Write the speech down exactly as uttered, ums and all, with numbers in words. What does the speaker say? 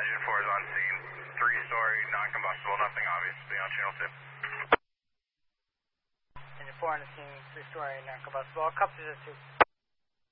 Engine four is on scene. Three-story, non-combustible, nothing obvious. Be on channel two. Engine four on the scene, three-story, non-combustible. I'll copy this too.